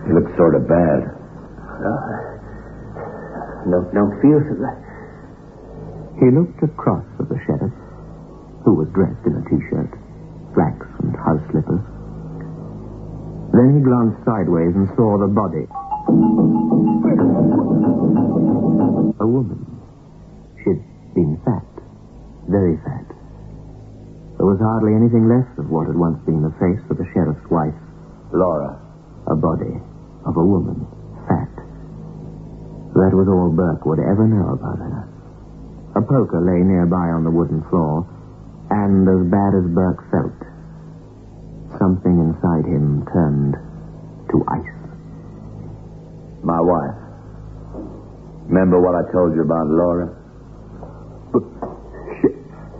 He looks sort of bad. Don't feel so bad. He looked across at the sheriff, who was dressed in a T-shirt, slacks and house slippers. Then he glanced sideways and saw the body. A woman. She'd been fat, very fat. There was hardly anything left of what had once been the face of the sheriff's wife. Laura. A body of a woman, fat. That was all Burke would ever know about her. A poker lay nearby on the wooden floor, and as bad as Burke felt, something inside him turned to ice. My wife. Remember what I told you about Laura? Shit.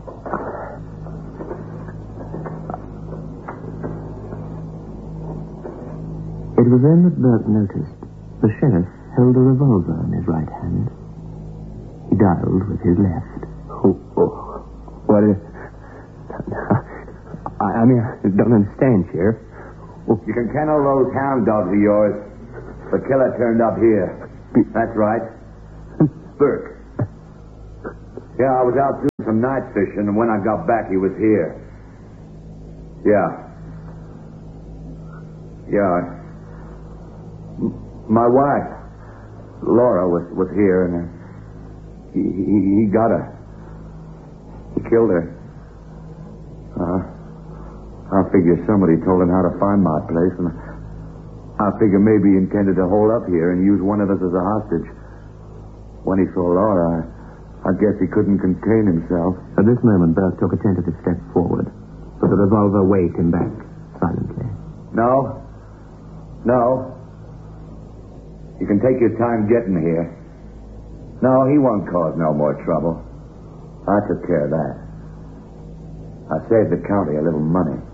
It was then that Burke noticed the sheriff held a revolver in his right hand. He dialed with his left. What is... I mean, I don't understand, Sheriff. You can kennel those hound dogs of yours. The killer turned up here. That's right. Burke. Yeah, I was out doing some night fishing, and when I got back, he was here. Yeah. My wife, Laura, was here, and he got her. He killed her. I figure somebody told him how to find my place, and I figure maybe he intended to hold up here and use one of us as a hostage. When he saw Laura, I guess he couldn't contain himself. At this moment, Burke took a tentative step forward, but the revolver waved him back silently. No. You can take your time getting here. No, he won't cause no more trouble. I took care of that. I saved the county a little money.